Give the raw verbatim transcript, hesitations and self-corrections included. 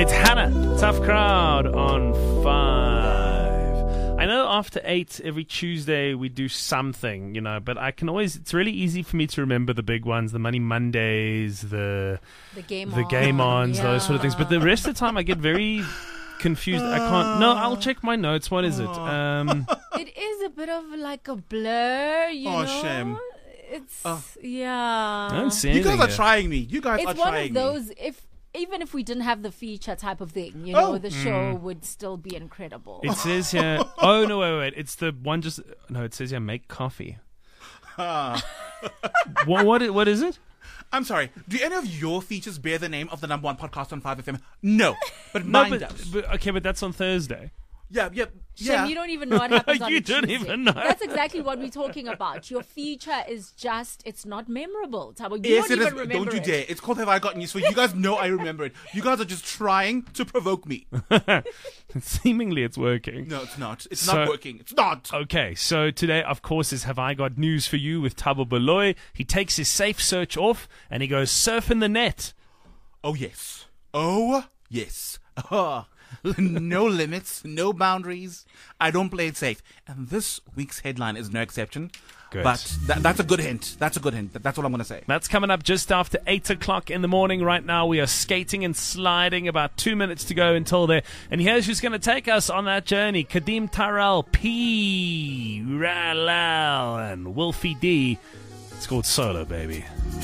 It's Hannah, Tough Crowd on five. I know after eight every Tuesday we do something, you know, but I can always, it's really easy for me to remember the big ones, the Money Mondays, the The game the on. game ons, yeah. those sort of things. But the rest of the time I get very confused. I can't, no, I'll check my notes. What is it? Um, It is a bit of like a blur, you Oh, know. shame. It's Oh. yeah. I don't see You guys anything are here. trying me. You guys are It's one trying of me. those. If even if we didn't have the feature type of thing, you know, Oh. the show would still be incredible. It says here, oh, no, wait, wait. It's the one just, no, it says here, make coffee. Ah. what, what, i- what is it? I'm sorry. Do any of your features bear the name of the number one podcast on five F M? No, but No, mine but, does. but, okay, but that's on Thursday. Yeah, yeah, Shem, yeah. you don't even know what happens on You a don't Tuesday. even know. That's exactly what we're talking about. Your feature is just, it's not memorable. Tabo. You Yes, don't it is. even remember Don't you it. dare. It's called Have I Gotten News For You. You guys know I remember it. You guys are just trying to provoke me. Seemingly it's working. No, it's not. It's So- not working. It's not. Okay, so today, of course, is Have I Got News For You with Thabo Baloy. He takes his safe search off and he goes surfing the net. Oh, yes. Oh, yes. Ah, no limits, no boundaries. I don't play it safe. And this week's headline is no exception. Good. But tha- that's a good hint. That's a good hint. That's what I'm going to say. That's coming up just after eight o'clock in the morning. Right now, we are skating and sliding. About two minutes to go until there. And here's who's going to take us on that journey. Kadeem Tarrell, P. Ralal, and Wolfie D. It's called Solo, baby.